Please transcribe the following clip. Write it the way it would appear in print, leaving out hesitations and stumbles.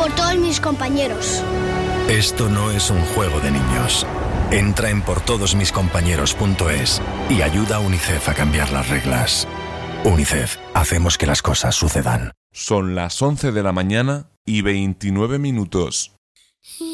por todos mis compañeros. Esto no es un juego de niños. Entra en portodosmiscompañeros.es y ayuda a UNICEF a cambiar las reglas. UNICEF, hacemos que las cosas sucedan. Son las 11 de la mañana y 29 minutos.